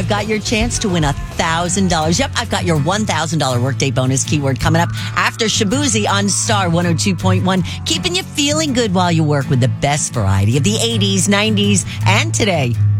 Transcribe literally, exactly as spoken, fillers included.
I've got your chance to win one thousand dollars. Yep, I've got your one thousand dollars workday bonus keyword coming up after Shabuzi on Star one oh two point one. Keeping you feeling good while you work with the best variety of the eighties, nineties, and today.